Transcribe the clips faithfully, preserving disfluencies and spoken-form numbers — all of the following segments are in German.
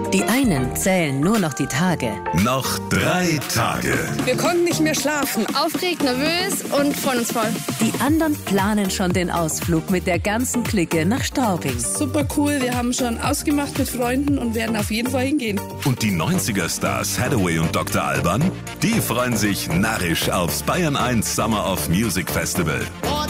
Die einen zählen nur noch die Tage. Noch drei Tage. Wir konnten nicht mehr schlafen. Aufgeregt, nervös und freuen uns voll. Die anderen planen schon den Ausflug mit der ganzen Clique nach Straubing. Super cool, wir haben schon ausgemacht mit Freunden und werden auf jeden Fall hingehen. Und die neunziger-Stars Hathaway und Doktor Alban, die freuen sich narrisch aufs Bayern eins Summer of Music Festival.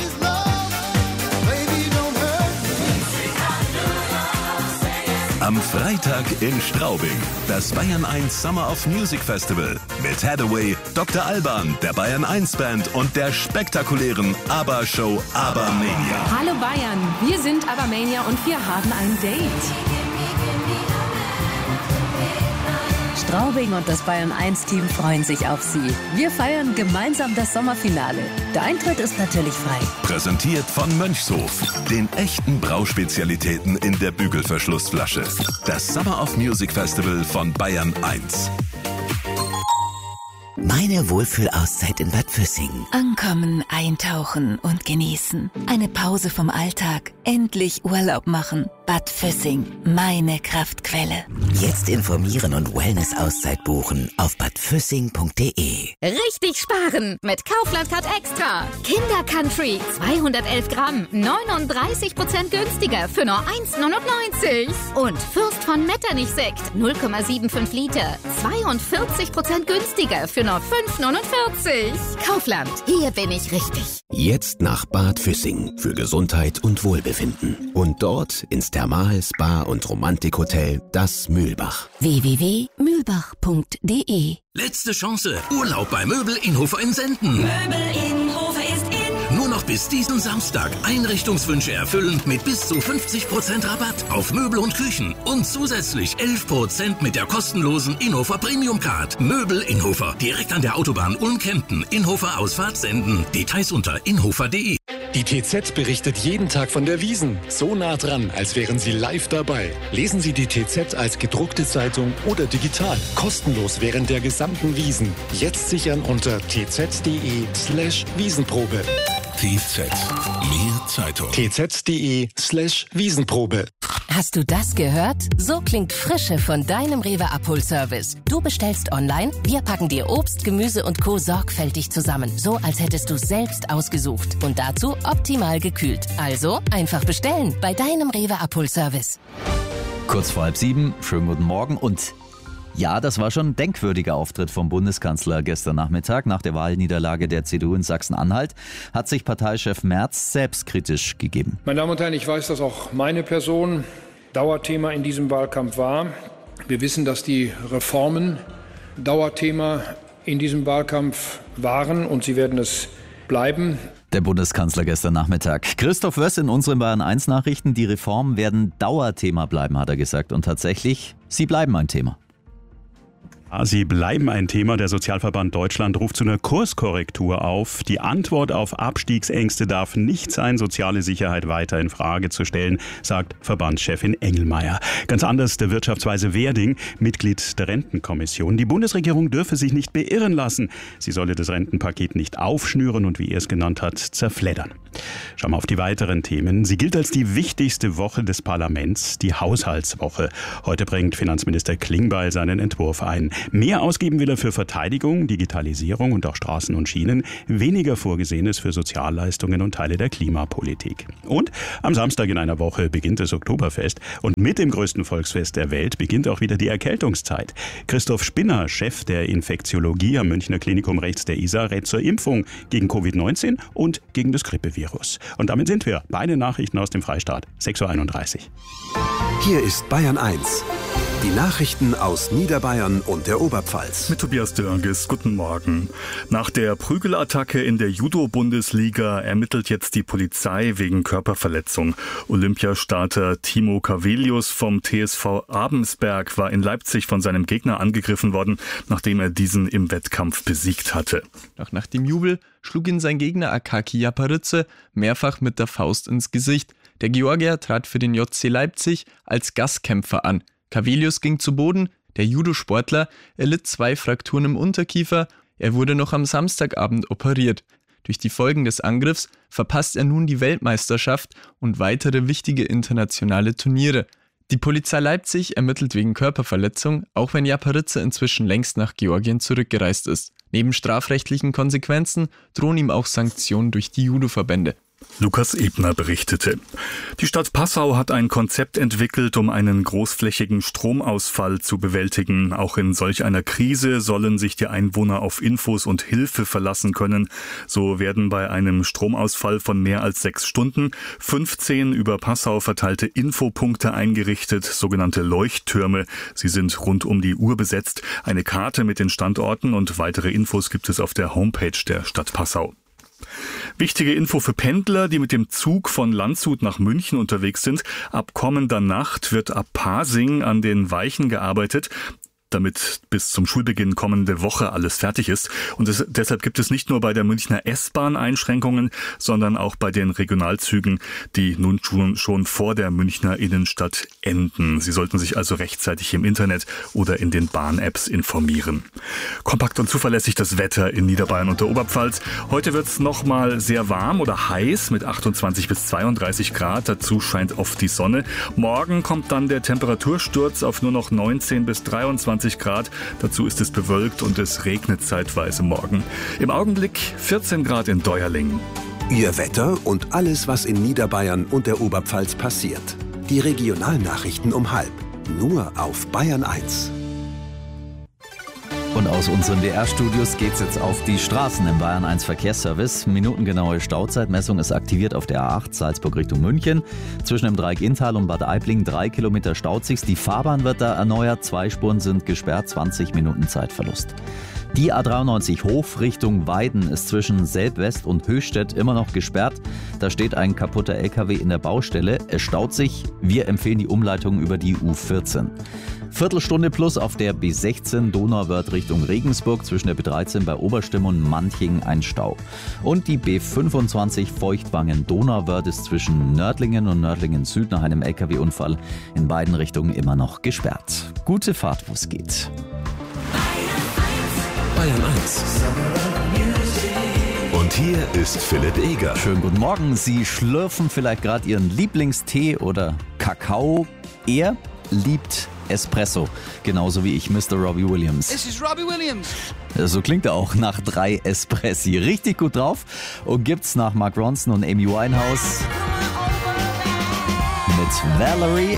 Am Freitag in Straubing, das Bayern eins Summer of Music Festival mit Hathaway, Doktor Alban, der Bayern eins Band und der spektakulären ABBA-Show ABBA-Mania. Hallo Bayern, wir sind ABBA-Mania und wir haben ein Date. Straubing und das Bayern eins Team freuen sich auf Sie. Wir feiern gemeinsam das Sommerfinale. Der Eintritt ist natürlich frei. Präsentiert von Mönchshof, den echten Brauspezialitäten in der Bügelverschlussflasche. Das Summer of Music Festival von Bayern eins. Meine Wohlfühlauszeit in Bad Füssing. Ankommen, eintauchen und genießen. Eine Pause vom Alltag. Endlich Urlaub machen. Bad Füssing, meine Kraftquelle. Jetzt informieren und Wellness-Auszeit buchen auf bad füssing punkt de. Richtig sparen mit Kaufland-Card Extra. Kinder-Country, zweihundertelf Gramm, neununddreißig Prozent günstiger für nur eins neunundneunzig. Und Fürst von Metternich-Sekt, null Komma fünfundsiebzig Liter, zweiundvierzig Prozent günstiger für nur fünf neunundvierzig. Kaufland, hier bin ich richtig. Jetzt nach Bad Füssing für Gesundheit und Wohlbefinden. Und dort ins Thermal-, Spa- und Romantikhotel Das Mühlbach. w w w punkt mühlbach punkt de. Letzte Chance. Urlaub bei Möbel Inhofer in Senden. Möbel Inhofer ist in. Nur noch bis diesen Samstag Einrichtungswünsche erfüllen mit bis zu fünfzig Prozent Rabatt auf Möbel und Küchen. Und zusätzlich elf Prozent mit der kostenlosen Inhofer Premium Card. Möbel Inhofer. Direkt an der Autobahn Ulm-Kempten. Inhofer Ausfahrt Senden. Details unter inhofer punkt de. Die T Z berichtet jeden Tag von der Wiesn. So nah dran, als wären Sie live dabei. Lesen Sie die T Z als gedruckte Zeitung oder digital. Kostenlos während der gesamten Wiesn. Jetzt sichern unter tz.de slash Wiesenprobe. T Z. Mehr Zeitung. tz.de slash Wiesenprobe. Hast du das gehört? So klingt Frische von deinem Rewe Abholservice. Du bestellst online, wir packen dir Obst, Gemüse und Co. sorgfältig zusammen. So, als hättest du selbst ausgesucht. Und dazu optimal gekühlt. Also einfach bestellen bei deinem Rewe Abholservice. Kurz vor halb sieben, schönen guten Morgen und ja, das war schon ein denkwürdiger Auftritt vom Bundeskanzler gestern Nachmittag. Nach der Wahlniederlage der C D U in Sachsen-Anhalt hat sich Parteichef Merz selbstkritisch gegeben. Meine Damen und Herren, ich weiß, dass auch meine Person Dauerthema in diesem Wahlkampf war. Wir wissen, dass die Reformen Dauerthema in diesem Wahlkampf waren und sie werden es bleiben. Der Bundeskanzler gestern Nachmittag. Christoph Wöss in unseren Bayern eins Nachrichten. Die Reformen werden Dauerthema bleiben, hat er gesagt. Und tatsächlich, sie bleiben ein Thema. Sie bleiben ein Thema. Der Sozialverband Deutschland ruft zu einer Kurskorrektur auf. Die Antwort auf Abstiegsängste darf nicht sein, soziale Sicherheit weiter in Frage zu stellen, sagt Verbandschefin Engelmeier. Ganz anders der Wirtschaftsweise Werding, Mitglied der Rentenkommission. Die Bundesregierung dürfe sich nicht beirren lassen. Sie solle das Rentenpaket nicht aufschnüren und, wie er es genannt hat, zerfleddern. Schauen wir auf die weiteren Themen. Sie gilt als die wichtigste Woche des Parlaments, die Haushaltswoche. Heute bringt Finanzminister Klingbeil seinen Entwurf ein. Mehr ausgeben will er für Verteidigung, Digitalisierung und auch Straßen und Schienen. Weniger vorgesehen ist für Sozialleistungen und Teile der Klimapolitik. Und am Samstag in einer Woche beginnt das Oktoberfest. Und mit dem größten Volksfest der Welt beginnt auch wieder die Erkältungszeit. Christoph Spinner, Chef der Infektiologie am Münchner Klinikum rechts der Isar, rät zur Impfung gegen Covid neunzehn und gegen das Grippevirus. Und damit sind wir bei den Nachrichten aus dem Freistaat. sechs Uhr einunddreißig. Hier ist Bayern eins. Die Nachrichten aus Niederbayern und der Oberpfalz. Mit Tobias Dörges, guten Morgen. Nach der Prügelattacke in der Judo-Bundesliga ermittelt jetzt die Polizei wegen Körperverletzung. Olympiastarter Timo Cavelius vom T S V Abensberg war in Leipzig von seinem Gegner angegriffen worden, nachdem er diesen im Wettkampf besiegt hatte. Doch nach dem Jubel schlug ihn sein Gegner Akaki Japaridze mehrfach mit der Faust ins Gesicht. Der Georgier trat für den J C Leipzig als Gastkämpfer an. Cavelius ging zu Boden, der Judosportler erlitt zwei Frakturen im Unterkiefer, er wurde noch am Samstagabend operiert. Durch die Folgen des Angriffs verpasst er nun die Weltmeisterschaft und weitere wichtige internationale Turniere. Die Polizei Leipzig ermittelt wegen Körperverletzung, auch wenn Japaridze inzwischen längst nach Georgien zurückgereist ist. Neben strafrechtlichen Konsequenzen drohen ihm auch Sanktionen durch die Judo-Verbände. Lukas Ebner berichtete. Die Stadt Passau hat ein Konzept entwickelt, um einen großflächigen Stromausfall zu bewältigen. Auch in solch einer Krise sollen sich die Einwohner auf Infos und Hilfe verlassen können. So werden bei einem Stromausfall von mehr als sechs Stunden fünfzehn über Passau verteilte Infopunkte eingerichtet, sogenannte Leuchttürme. Sie sind rund um die Uhr besetzt. Eine Karte mit den Standorten und weitere Infos gibt es auf der Homepage der Stadt Passau. Wichtige Info für Pendler, die mit dem Zug von Landshut nach München unterwegs sind. Ab kommender Nacht wird ab Pasing an den Weichen gearbeitet, damit bis zum Schulbeginn kommende Woche alles fertig ist. Und es, deshalb gibt es nicht nur bei der Münchner S-Bahn Einschränkungen, sondern auch bei den Regionalzügen, die nun schon, schon vor der Münchner Innenstadt enden. Sie sollten sich also rechtzeitig im Internet oder in den Bahn-Apps informieren. Kompakt und zuverlässig das Wetter in Niederbayern und der Oberpfalz. Heute wird es nochmal sehr warm oder heiß mit achtundzwanzig bis zweiunddreißig Grad. Dazu scheint oft die Sonne. Morgen kommt dann der Temperatursturz auf nur noch neunzehn bis dreiundzwanzig Grad. Dazu ist es bewölkt und es regnet zeitweise morgen. Im Augenblick vierzehn Grad in Deuerling. Ihr Wetter und alles, was in Niederbayern und der Oberpfalz passiert. Die Regionalnachrichten um halb. Nur auf Bayern eins. Und aus unseren D R-Studios geht's jetzt auf die Straßen im Bayern eins Verkehrsservice. Minutengenaue Stauzeitmessung ist aktiviert auf der A acht Salzburg Richtung München. Zwischen dem Dreieck Inntal und Bad Aibling drei Kilometer staut sich's. Die Fahrbahn wird da erneuert. Zwei Spuren sind gesperrt. zwanzig Minuten Zeitverlust. Die A dreiundneunzig Hof Richtung Weiden ist zwischen Selb-West und Höchstädt immer noch gesperrt. Da steht ein kaputter L K W in der Baustelle. Es staut sich. Wir empfehlen die Umleitung über die U vierzehn. Viertelstunde plus auf der B sechzehn Donauwörth Richtung Regensburg, zwischen der B dreizehn bei Oberstimm und Manching ein Stau. Und die B fünfundzwanzig Feuchtwangen-Donauwörth ist zwischen Nördlingen und Nördlingen Süd nach einem L K W-Unfall in beiden Richtungen immer noch gesperrt. Gute Fahrt, wo es geht. Bayern eins. Und hier ist Philipp Eger. Schönen guten Morgen. Sie schlürfen vielleicht gerade Ihren Lieblingstee oder Kakao. Er liebt Espresso, genauso wie ich, Mister Robbie Williams. This is Robbie Williams. So klingt er auch nach drei Espressi. Richtig gut drauf und gibt's nach Mark Ronson und Amy Winehouse mit Valerie.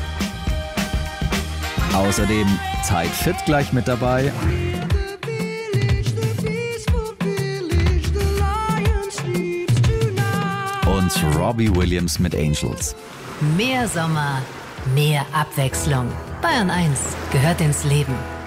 Außerdem Tight Fit gleich mit dabei. Und Robbie Williams mit Angels. Mehr Sommer, mehr Abwechslung. Bayern eins gehört ins Leben.